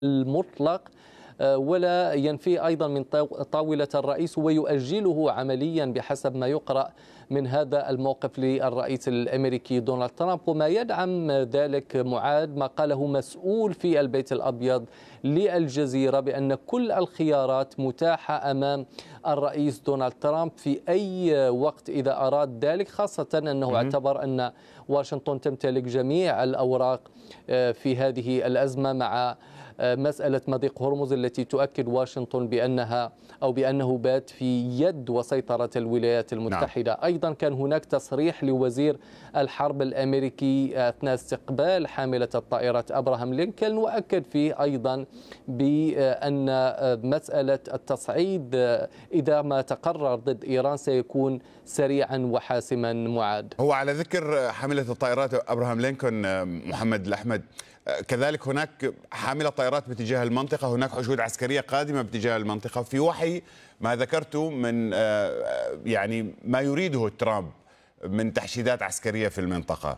المطلق، ولا ينفيه أيضا من طاولة الرئيس ويؤجله عمليا بحسب ما يقرأ من هذا الموقف للرئيس الأمريكي دونالد ترامب. وما يدعم ذلك معاد ما قاله مسؤول في البيت الأبيض للجزيرة بأن كل الخيارات متاحة أمام الرئيس دونالد ترامب في أي وقت إذا أراد ذلك، خاصة أنه اعتبر أن واشنطن تمتلك جميع الأوراق في هذه الأزمة مع مسألة مضيق هرمز التي تؤكد واشنطن بأنه بات في يد وسيطرة الولايات المتحدة. أيضا كان هناك تصريح لوزير الحرب الأمريكي أثناء استقبال حاملة الطائرات أبراهام لينكولن، وأكد فيه أيضا بأن مسألة التصعيد إذا ما تقرر ضد إيران سيكون سريعا وحاسما. معاد، هو على ذكر حاملة الطائرات أبراهام لينكولن محمد الأحمد، كذلك هناك حاملة طائرات باتجاه المنطقة، هناك حشود عسكرية قادمة باتجاه المنطقة في وحي ما ذكرته من يعني ما يريده ترامب من تحشيدات عسكرية في المنطقة.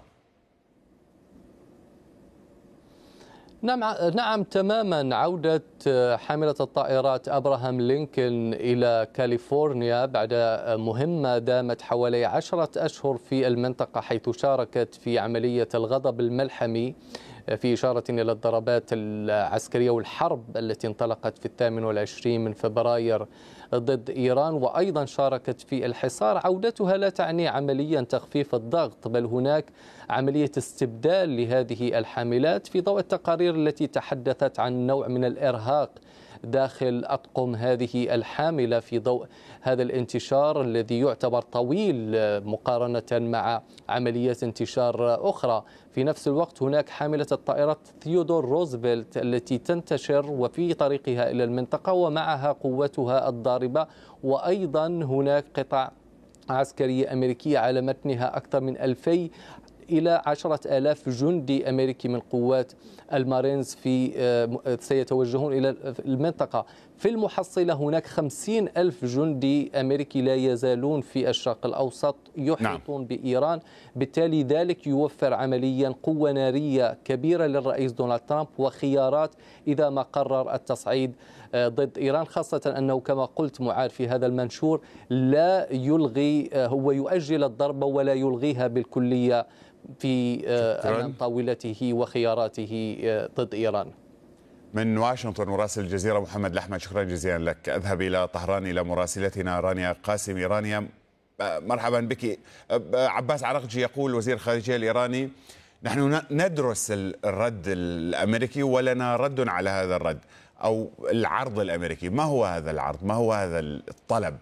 نعم تماما. عودة حاملة الطائرات أبراهام لينكولن إلى كاليفورنيا بعد مهمة دامت حوالي 10 أشهر في المنطقة، حيث شاركت في عملية الغضب الملحمي في إشارة إلى الضربات العسكرية والحرب التي انطلقت في 28 من فبراير ضد إيران، وأيضا شاركت في الحصار. عودتها لا تعني عمليا تخفيف الضغط، بل هناك عملية استبدال لهذه الحاملات في ضوء التقارير التي تحدثت عن نوع من الإرهاق داخل أطقم هذه الحاملة في ضوء هذا الانتشار الذي يعتبر طويل مقارنة مع عمليات انتشار أخرى. في نفس الوقت هناك حاملة الطائرات ثيودور روزفلت التي تنتشر وفي طريقها إلى المنطقة ومعها قوتها الضاربة، وأيضا هناك قطع عسكرية أمريكية على متنها أكثر من 2000 إلى 10,000 جندي أمريكي من قوات المارينز سيتوجهون إلى المنطقة. في المحصلة هناك 50,000 جندي أمريكي لا يزالون في الشرق الأوسط يحيطون بإيران، بالتالي ذلك يوفر عمليا قوة نارية كبيرة للرئيس دونالد ترامب وخيارات إذا ما قرر التصعيد ضد إيران، خاصة أنه كما قلت معاد في هذا المنشور لا يلغي، هو يؤجل الضربة ولا يلغيها بالكلية في أمام طاولته وخياراته ضد إيران. من واشنطن مراسل الجزيرة محمد الأحمد، شكرا جزيلا لك. أذهب إلى طهران إلى مراسلتنا رانيا قاسمي. رانيا مرحبا بك. عباس عراقجي يقول وزير الخارجية الإيراني: نحن ندرس الرد الأمريكي ولنا رد على هذا الرد أو العرض الأمريكي. ما هو هذا العرض؟ ما هو هذا الطلب؟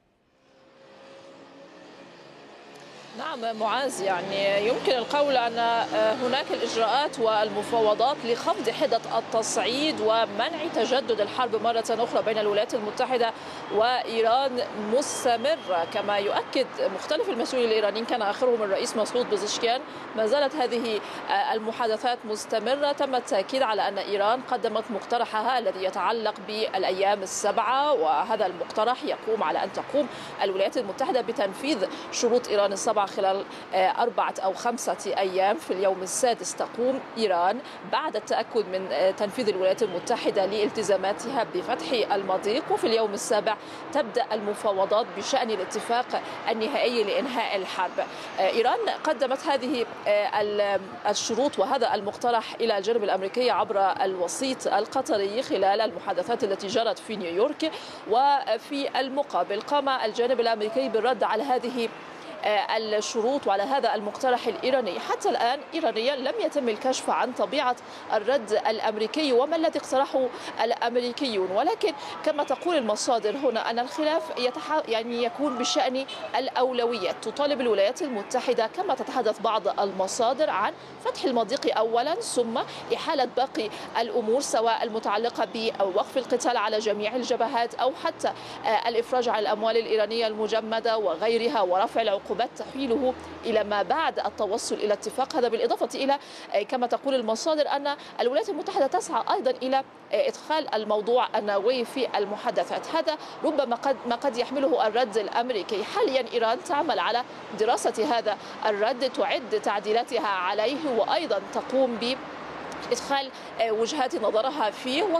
نعم معاذ، يعني يمكن القول أن هناك الإجراءات والمفاوضات لخفض حدة التصعيد ومنع تجدد الحرب مرة أخرى بين الولايات المتحدة وإيران مستمرة، كما يؤكد مختلف المسؤولين الإيرانيين كان آخرهم الرئيس مسعود بزشكيان. ما زالت هذه المحادثات مستمرة. تم التأكيد على أن إيران قدمت مقترحها الذي يتعلق بالأيام السبعة، وهذا المقترح يقوم على أن تقوم الولايات المتحدة بتنفيذ شروط إيران السبعة خلال 4 أو 5 أيام. في اليوم السادس تقوم إيران بعد التأكد من تنفيذ الولايات المتحدة لالتزاماتها بفتح المضيق، وفي اليوم السابع تبدأ المفاوضات بشأن الاتفاق النهائي لإنهاء الحرب. إيران قدمت هذه الشروط وهذا المقترح إلى الجانب الأمريكي عبر الوسيط القطري خلال المحادثات التي جرت في نيويورك، وفي المقابل قام الجانب الأمريكي بالرد على هذه الشروط وعلى هذا المقترح الإيراني. حتى الآن إيرانيا لم يتم الكشف عن طبيعة الرد الأمريكي وما الذي اقترحه الأمريكيون، ولكن كما تقول المصادر هنا أن الخلاف يكون بشأن الأولويات. تطالب الولايات المتحدة كما تتحدث بعض المصادر عن فتح المضيق أولا، ثم إحالة باقي الأمور سواء المتعلقة بوقف القتال على جميع الجبهات أو حتى الإفراج عن الأموال الإيرانية المجمدة وغيرها ورفع العقوبات تحويله إلى ما بعد التوصل إلى اتفاق. هذا بالإضافة إلى كما تقول المصادر أن الولايات المتحدة تسعى أيضا إلى إدخال الموضوع النووي في المحادثات. هذا ربما قد يحمله الرد الأمريكي. حاليا إيران تعمل على دراسة هذا الرد، تعد تعديلاتها عليه وأيضا تقوم ب إدخال وجهات نظرها فيه،